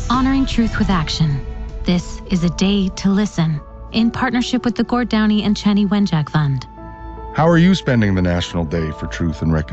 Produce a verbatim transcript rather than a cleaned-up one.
Honoring truth with action. This is a day to listen, in partnership with the Gord Downey and Chani Wenjack Fund. How are you spending the National Day for Truth and Reconciliation?